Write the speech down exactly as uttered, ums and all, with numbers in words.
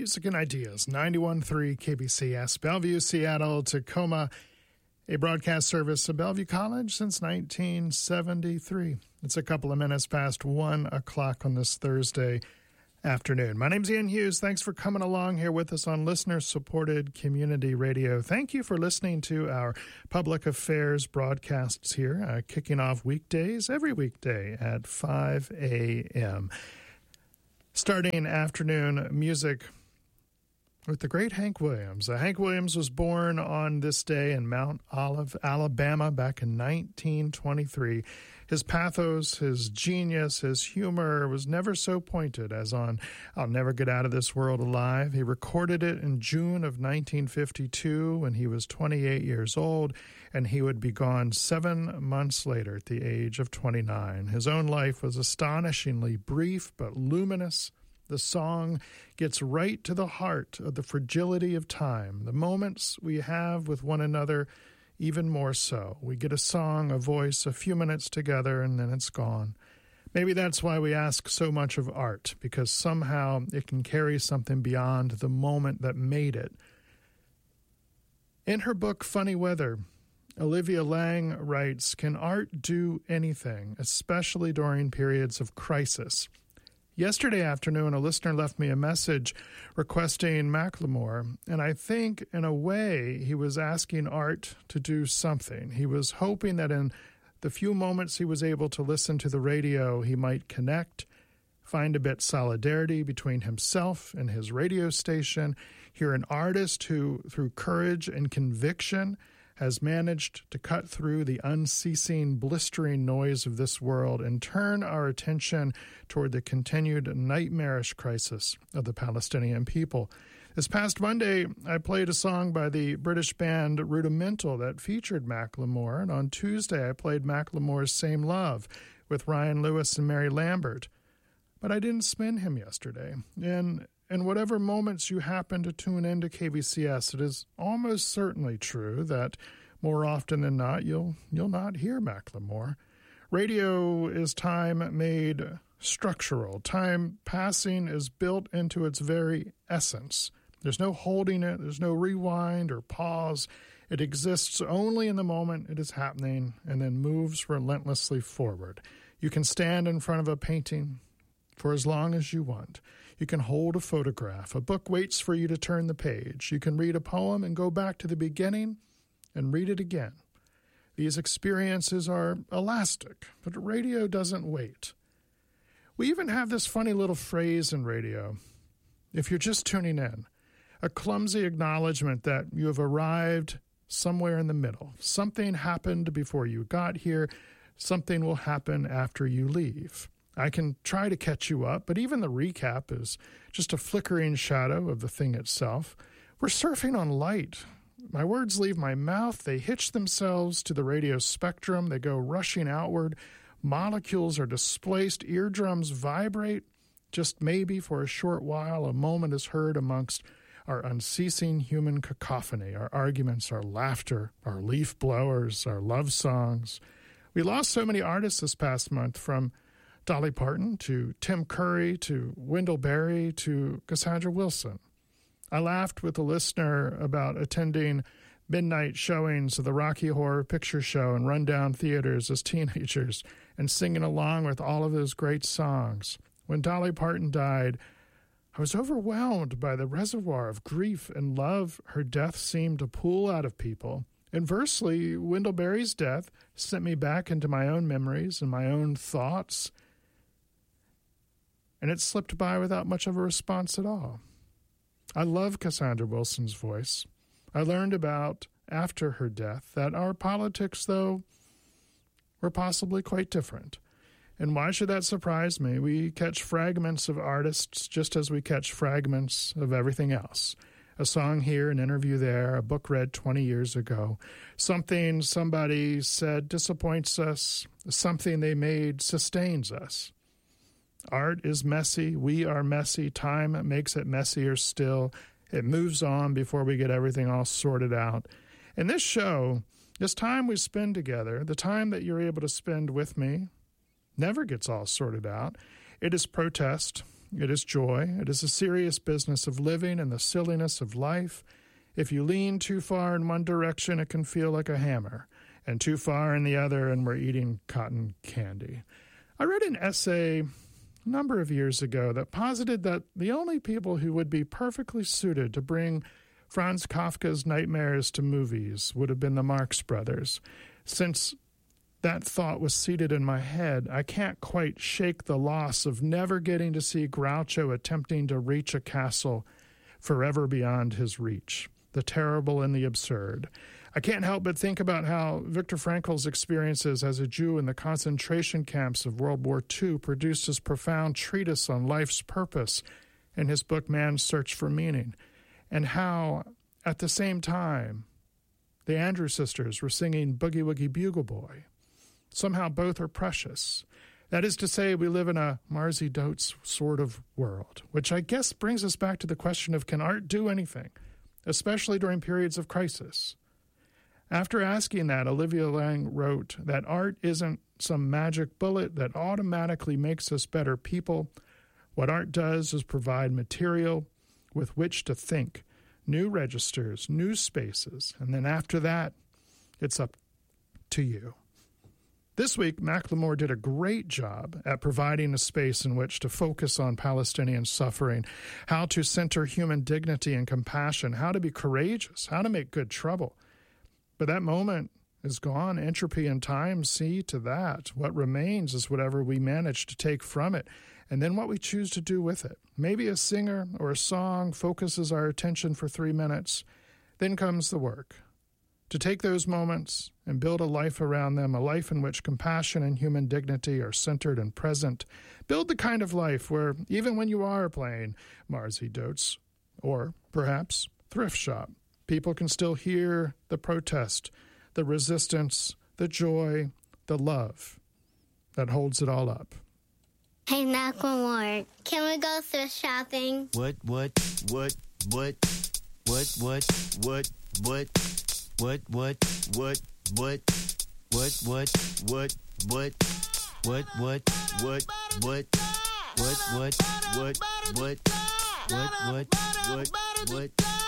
Music and Ideas, ninety-one point three K B C S, Bellevue, Seattle, Tacoma, a broadcast service of Bellevue College since nineteen seventy-three. It's a couple of minutes past one o'clock on this Thursday afternoon. My name's Ian Hughes. Thanks for coming along here with us on listener-supported community radio. Thank you for listening to our public affairs broadcasts here, uh, kicking off weekdays, every weekday at five a.m. Starting afternoon music with the great Hank Williams. Uh, Hank Williams was born on this day in Mount Olive, Alabama, back in nineteen twenty-three. His pathos, his genius, his humor was never so pointed as on I'll Never Get Out of This World Alive. He recorded it in June of nineteen fifty-two when he was twenty-eight years old, and he would be gone seven months later at the age of twenty-nine. His own life was astonishingly brief but luminous. The song gets right to the heart of the fragility of time, the moments we have with one another, even more so. We get a song, a voice, a few minutes together, and then it's gone. Maybe that's why we ask so much of art, because somehow it can carry something beyond the moment that made it. In her book, Funny Weather, Olivia Lang writes, "Can art do anything, especially during periods of crisis?" Yesterday afternoon, a listener left me a message requesting Macklemore, and I think, in a way, he was asking art to do something. He was hoping that in the few moments he was able to listen to the radio, he might connect, find a bit solidarity between himself and his radio station, hear an artist who, through courage and conviction, has managed to cut through the unceasing, blistering noise of this world and turn our attention toward the continued nightmarish crisis of the Palestinian people. This past Monday, I played a song by the British band Rudimental that featured Macklemore, and on Tuesday I played Macklemore's Same Love with Ryan Lewis and Mary Lambert. But I didn't spin him yesterday, and in whatever moments you happen to tune into K B C S, it is almost certainly true that more often than not, you'll you'll not hear Macklemore. Radio is time made structural. Time passing is built into its very essence. There's no holding it. There's no rewind or pause. It exists only in the moment it is happening and then moves relentlessly forward. You can stand in front of a painting for as long as you want. You can hold a photograph. A book waits for you to turn the page. You can read a poem and go back to the beginning and read it again. These experiences are elastic, but radio doesn't wait. We even have this funny little phrase in radio, if you're just tuning in, a clumsy acknowledgement that you have arrived somewhere in the middle. Something happened before you got here. Something will happen after you leave. I can try to catch you up, but even the recap is just a flickering shadow of the thing itself. We're surfing on light. My words leave my mouth. They hitch themselves to the radio spectrum. They go rushing outward. Molecules are displaced. Eardrums vibrate. Just maybe for a short while, a moment is heard amongst our unceasing human cacophony, our arguments, our laughter, our leaf blowers, our love songs. We lost so many artists this past month, from Dolly Parton to Tim Curry to Wendell Berry to Cassandra Wilson. I laughed with a listener about attending midnight showings of the Rocky Horror Picture Show and rundown theaters as teenagers and singing along with all of those great songs. When Dolly Parton died, I was overwhelmed by the reservoir of grief and love her death seemed to pull out of people. Inversely, Wendell Berry's death sent me back into my own memories and my own thoughts, and it slipped by without much of a response at all. I love Cassandra Wilson's voice. I learned about, after her death, that our politics, though, were possibly quite different. And why should that surprise me? We catch fragments of artists just as we catch fragments of everything else. A song here, an interview there, a book read twenty years ago. Something somebody said disappoints us. Something they made sustains us. Art is messy. We are messy. Time makes it messier still. It moves on before we get everything all sorted out. And this show, this time we spend together, the time that you're able to spend with me, never gets all sorted out. It is protest. It is joy. It is a serious business of living and the silliness of life. If you lean too far in one direction, it can feel like a hammer, and too far in the other, and we're eating cotton candy. I read an essay a number of years ago that posited that the only people who would be perfectly suited to bring Franz Kafka's nightmares to movies would have been the Marx Brothers. Since that thought was seated in my head, I can't quite shake the loss of never getting to see Groucho attempting to reach a castle forever beyond his reach, the terrible and the absurd. I can't help but think about how Viktor Frankl's experiences as a Jew in the concentration camps of World War Two produced his profound treatise on life's purpose in his book Man's Search for Meaning, and how, at the same time, the Andrews Sisters were singing Boogie Woogie Bugle Boy. Somehow both are precious. That is to say, we live in a Marzi Dotes sort of world, which I guess brings us back to the question of, can art do anything, especially during periods of crisis? After asking that, Olivia Lang wrote that art isn't some magic bullet that automatically makes us better people. What art does is provide material with which to think, new registers, new spaces, and then after that, it's up to you. This week, Macklemore did a great job at providing a space in which to focus on Palestinian suffering, how to center human dignity and compassion, how to be courageous, how to make good trouble. But that moment is gone. Entropy and time see to that. What remains is whatever we manage to take from it, and then what we choose to do with it. Maybe a singer or a song focuses our attention for three minutes. Then comes the work. To take those moments and build a life around them, a life in which compassion and human dignity are centered and present. Build the kind of life where, even when you are playing Marzi Dotes, or perhaps Thrift Shop, people can still hear the protest, the resistance, the joy, the love that holds it all up. Hey, Macklemore, can we go thrift shopping? What, what, what, what, what, what, what, what? What, what, what, what, what, what, what, what, what, what, what, what, what, what, what, what, what, what, what, what,